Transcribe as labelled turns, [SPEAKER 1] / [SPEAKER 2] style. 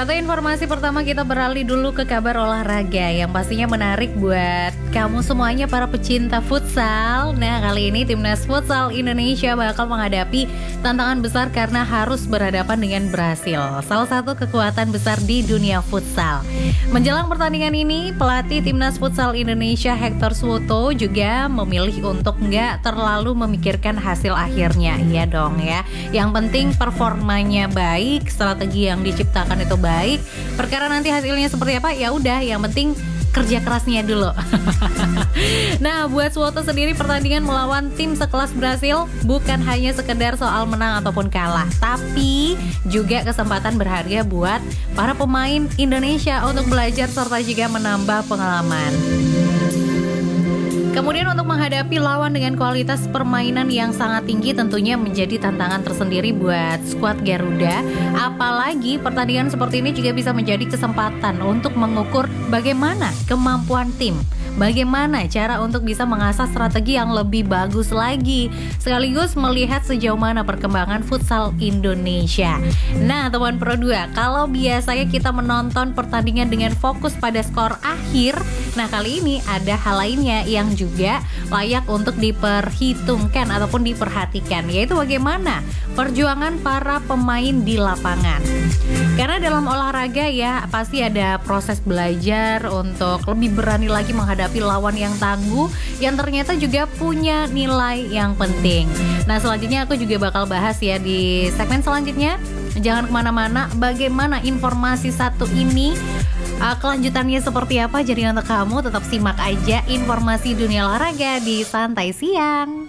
[SPEAKER 1] Satu informasi pertama, kita beralih dulu ke kabar olahraga yang pastinya menarik buat kamu semuanya para pecinta futsal. Nah, kali ini Timnas Futsal Indonesia bakal menghadapi tantangan besar karena harus berhadapan dengan Brasil, salah satu kekuatan besar di dunia futsal. Menjelang pertandingan ini, pelatih Timnas Futsal Indonesia Hector Suwoto juga memilih untuk nggak terlalu memikirkan hasil akhirnya. Iya dong ya, yang penting performanya baik, strategi yang diciptakan itu baik. Perkara nanti hasilnya seperti apa, ya udah, yang penting kerja kerasnya dulu. Nah, buat Suwoto sendiri, pertandingan melawan tim sekelas Brasil bukan hanya sekedar soal menang ataupun kalah, tapi juga kesempatan berharga buat para pemain Indonesia untuk belajar serta juga menambah pengalaman. Kemudian untuk menghadapi lawan dengan kualitas permainan yang sangat tinggi tentunya menjadi tantangan tersendiri buat skuad Garuda. Apalagi pertandingan seperti ini juga bisa menjadi kesempatan untuk mengukur bagaimana kemampuan tim, bagaimana cara untuk bisa mengasah strategi yang lebih bagus lagi, sekaligus melihat sejauh mana perkembangan futsal Indonesia. Nah, teman Pro 2, kalau biasanya kita menonton pertandingan dengan fokus pada skor akhir, nah kali ini ada hal lainnya yang juga layak untuk diperhitungkan ataupun diperhatikan, yaitu bagaimana perjuangan para pemain di lapangan. Karena dalam olahraga ya pasti ada proses belajar untuk lebih berani lagi menghadapi lawan yang tangguh, yang ternyata juga punya nilai yang penting. Nah, selanjutnya aku juga bakal bahas ya di segmen selanjutnya. Jangan kemana-mana, bagaimana informasi satu ini kelanjutannya seperti apa. Jadi untuk kamu tetap simak aja informasi dunia olahraga di Santai Siang.